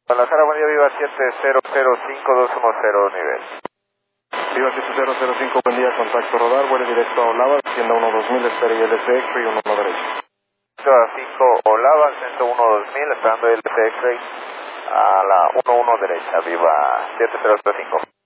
Guadalajara, buen día, Viva 7005210 nivel. Viva 7005, buen día, contacto rodar, vuelo directo a Olava, hacienda 12000, espera ILC X-ray 11 derecho. 5 Olava, 101-2000, esperando el X-ray a la 11 derecha, Viva 7005.